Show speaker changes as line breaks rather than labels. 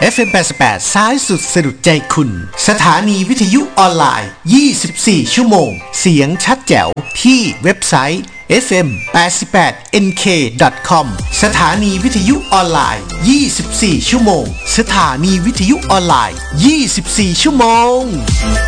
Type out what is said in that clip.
FM 88ซ้ายสุดสะดุดใจคุณสถานีวิทยุออนไลน์24ชั่วโมงเสียงชัดแจ๋วที่เว็บไซต์ fm88nk.com สถานีวิทยุออนไลน์24ชั่วโมงสถานีวิทยุออนไลน์24ชั่วโมง